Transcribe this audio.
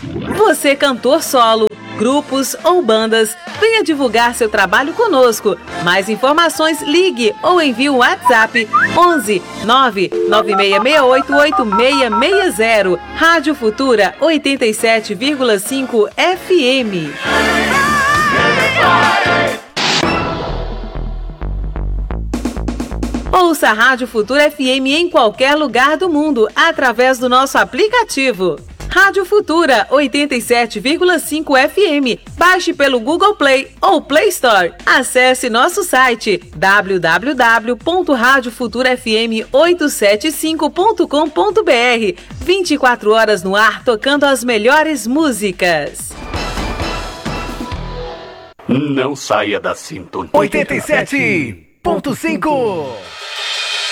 Você, cantor solo, grupos ou bandas, venha divulgar seu trabalho conosco. Mais informações, ligue ou envie o WhatsApp 11 99668 8660. Rádio Futura 87,5 FM. Ouça a Rádio Futura FM em qualquer lugar do mundo através do nosso aplicativo. Rádio Futura 87,5 FM. Baixe pelo Google Play ou Play Store. Acesse nosso site www.radiofuturafm875.com.br. 24 horas no ar tocando as melhores músicas. Não saia da sintonia. 87.5